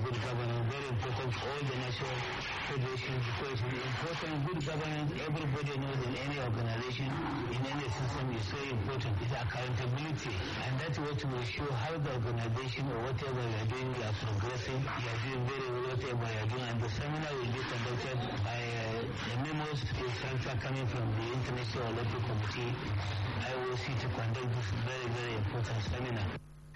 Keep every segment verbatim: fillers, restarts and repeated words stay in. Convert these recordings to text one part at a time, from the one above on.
good governance, very important for all the national federations because it's important. Good governance, everybody knows in any organization, in any system is so important. It's accountability, and that's what will show how the organization or whatever you are doing, you are progressing, you are doing very well, whatever you are doing. And the seminar will be conducted by uh, the memos instructor coming from the International Olympic Committee, I O C, to conduct this very, very important seminar.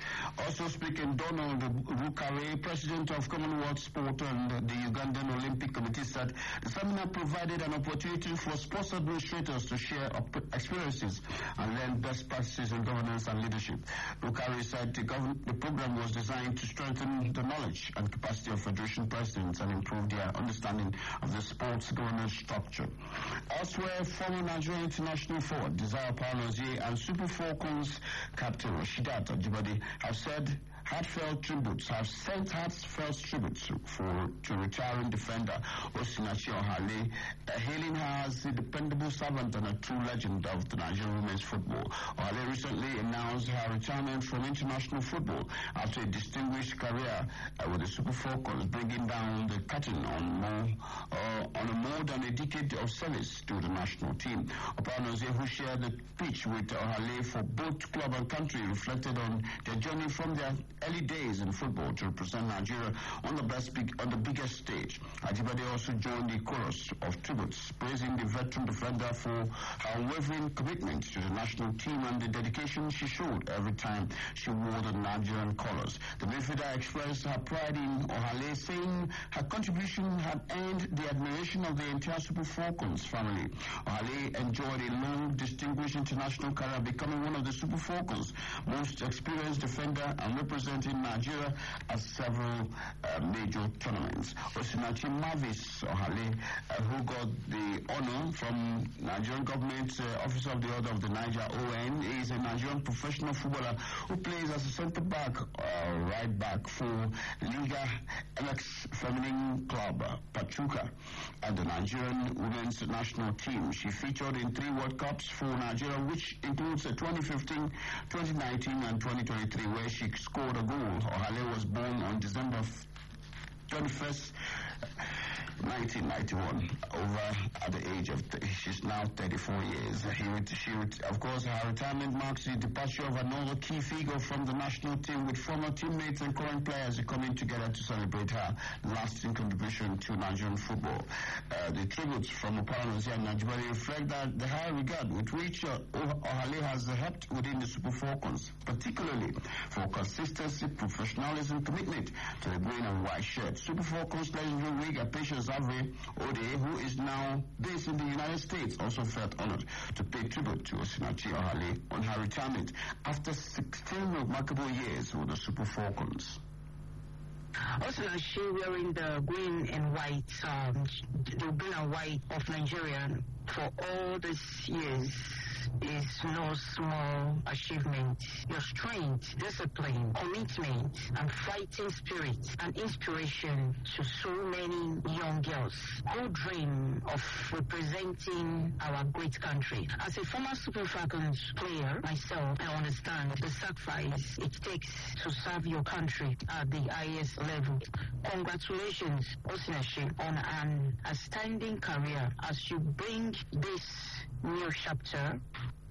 Also speaking, Donald Rukare, president of Commonwealth Sport and the Ugandan Olympic Committee, said the seminar provided an opportunity for sports administrators to share experiences and learn best practices in governance and leadership. Rukare said the, gov- the program was designed to strengthen the knowledge and capacity of federation presidents and improve their understanding of the sports governance structure. Elsewhere, former Nigerian international forward Desire Paulozie and Super Falcons captain Rashidat Ajibade have said heartfelt tributes, have sent heartfelt tributes for to retiring defender Osinachi Ohale, uh, hailing her as a dependable servant and a true legend of the Nigerian women's football. Ohale recently announced her retirement from international football after a distinguished career uh, with the Super Falcons, bringing down the curtain on more uh, on a more than a decade of service to the national team. Opanozie, who shared the pitch with Ohale for both club and country, reflected on their journey from their early days in football to represent Nigeria on the best big, on the biggest stage. Ajibade also joined the chorus of tributes, praising the veteran defender for her unwavering commitment to the national team and the dedication she showed every time she wore the Nigerian colors. The midfielder expressed her pride in Ohale, saying her contribution had earned the admiration of the entire Super Falcons family. Ohale enjoyed a long, distinguished international career, becoming one of the Super Falcons' most experienced defender and representing Nigeria at several uh, major tournaments. Osinachi Mavis Ohale, uh, who got the honor from Nigerian government uh, Officer of the Order of the Niger O N, is a Nigerian professional footballer who plays as a centre back, uh, right back for Liga M X Feminine Club uh, Pachuca and the Nigerian women's national team. She featured in three World Cups for Nigeria, which includes the twenty fifteen, twenty nineteen, and twenty twenty-three, where she scored a goal. Ohale was born on December twenty-first, nineteen ninety-one, over at the age of, th- she's now thirty-four years. He, she, of course, her retirement marks the departure of another key figure from the national team, with former teammates and current players coming together to celebrate her lasting contribution to Nigerian football. Uh, the tributes from Opanozie and Najibari reflect that the high regard with which uh, Ohale has helped within the Super Falcons, particularly for consistency, professionalism, commitment to the green and white shirt. Super Falcons legendary winger Patience Avre Ode, who is now based in the United States, also felt honored to pay tribute to Osinachi Ohale on her retirement after sixteen remarkable years with the Super Falcons. Osinachi, wearing the green and white, um, the green and white of Nigeria for all these years, is no small achievement. Your strength, discipline, commitment, and fighting spirit, and inspiration to so many young girls who dream of representing our great country. As a former Super Falcons player myself, I understand the sacrifice it takes to serve your country at the highest level. Congratulations, Osinachi, on an outstanding career as you bring this new chapter.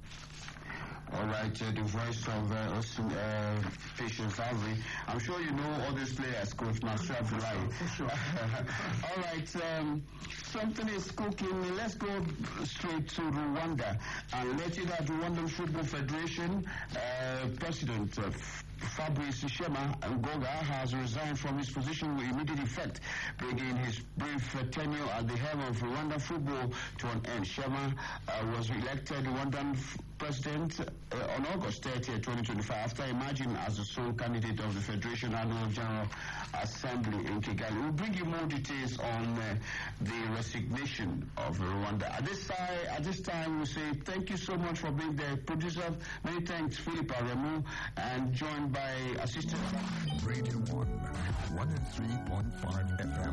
All right, uh, the voice of uh, Osin, uh, Patience Avre. I'm sure you know all these players, Coach Master Abdullahi. For sure. All right, um, something is cooking. Let's go straight to Rwanda and let you know that Rwandan Football Federation uh, President uh, Fabrice Shema Ngoga has resigned from his position with immediate effect, bringing his brief uh, tenure at the helm of Rwandan football to an end. Shema uh, was elected Rwandan f- president uh, on August thirtieth, twenty twenty-five, after emerging as the sole candidate of the Federation Annual General Assembly in Kigali. We'll bring you more details on uh, the resignation of Rwanda. At this, time, at this time, we say thank you so much for being the producer. Many thanks, Philip Aremu, and joined by assistant Radio one, one oh three point five F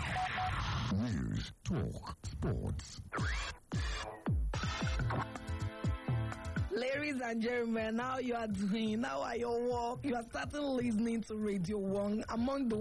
M. News, talk, sports. Ladies and gentlemen, now you are doing, now are your work, you are starting listening to Radio one. Among the